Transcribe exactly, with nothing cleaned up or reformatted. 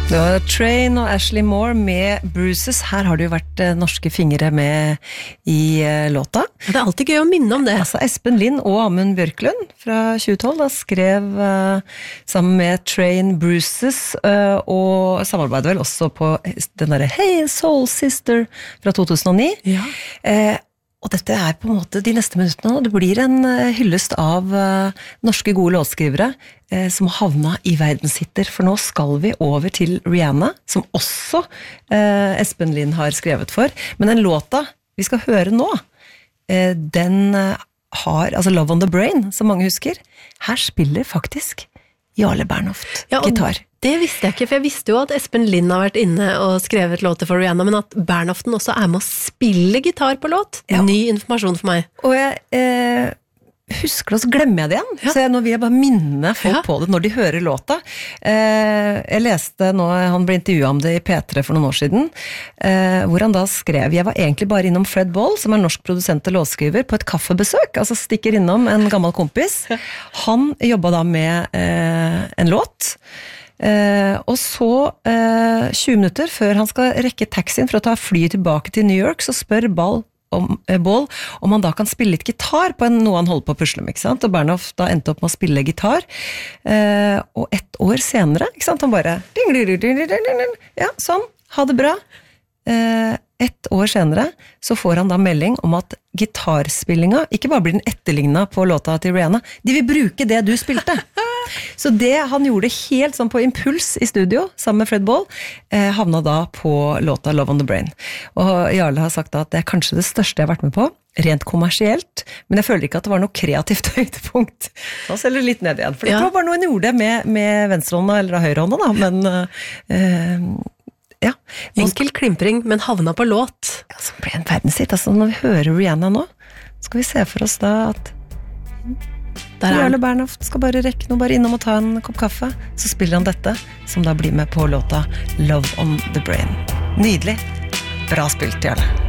Det var Train og Ashley Moore med Bruises. Her har det jo vært eh, norske fingre med i eh, låta. Det er alltid gøy å minne om det. Altså Espen Lind og Amund Bjørklund fra tjue tolv da skrev eh, sammen med Train Bruises eh, og samarbeidet vel også på den der Hey Soul Sister fra to tusen og ni. Ja. Eh, Og dette er på en måte de neste minuttene, og det blir en hyllest av uh, norske gode låtskrivere uh, som havna i verdenshitter, for nå skal vi over til Rihanna, som også uh, Espen Lind har skrevet for. Men den låta vi skal høre nå, uh, den uh, har, altså Love on the Brain, som mange husker, her spiller faktisk Jarle Bernhoft ja, gitar. Det visste jeg ikke, for jeg visste jo at Espen Lind har vært inne og skrevet låter for Rihanna, men at Bernhoften også er med å spille gitar på låt. Ja. Ny informasjon for meg. Og jeg eh, husker det, så glemmer jeg det igjen. Ja. Så jeg, nå vil jeg bare minne folk ja. på det når de hører låta. Eh, jeg leste nå, han ble intervjuet om det i P tre for noen år siden, eh, hvor han da skrev, jeg var egentlig bare innom Fred Ball, som er norsk produsent og låtskriver, på et kaffebesøk, altså stikker innom en gammel kompis. Han jobbet da med eh, en låt, Eh, og så eh, tjue minutter før han skal rekke taxien for å ta flyet tilbake til New York, så spør Ball om, eh, Ball om han da kan spille litt gitar på en, noe han holder på å pusle med, ikke sant? Og Bernhoft da endte opp med å spille gitar, eh, og ett år senere, ikke sant? Han bare ja, sånn, ha det bra. Eh, ett år senere så får han da melding om at gitarspillinga ikke bare blir den etterlignet på låta til Rihanna, de vil bruke det du spilte. Så det han gjorde helt sånn på impuls i studio, sammen med Fred Ball, eh, havna da på låta Love on the Brain. Og Jarle har sagt at det er kanskje det største jeg har vært med på, rent kommersielt, men jeg føler ikke at det var noe kreativt høydepunkt. Da selger det litt ned igjen, for det ja. var bare noe han gjorde med, med venstrehånda eller høyrehånda da, men eh, ja. Enkel klimpring, men havna på låt. Ja, så ble en verdenshit. Altså, når vi hører Rihanna nå, skal vi se for oss da at Jarle Bernhoft skal bare rekke noe, bare innom og ta en kopp kaffe, så spiller han dette, som da blir med på låta Love on the Brain. Nydelig. Bra spilt, Jarle.